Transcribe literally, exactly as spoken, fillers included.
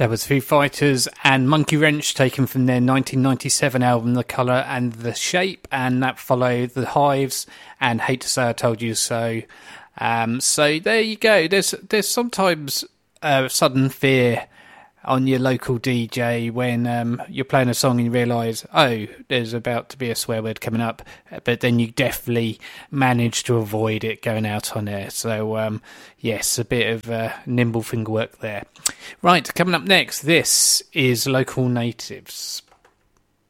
There was Foo Fighters and Monkey Wrench, taken from their nineteen ninety-seven album The Colour and the Shape, and that followed The Hives and Hate to Say I Told You So. Um, so there you go. There's there's sometimes uh, sudden fear on your local D J when um, you're playing a song and you realise, oh, there's about to be a swear word coming up, but then you definitely manage to avoid it going out on air. So, um, yes, a bit of uh, nimble finger work there. Right, coming up next, this is Local Natives.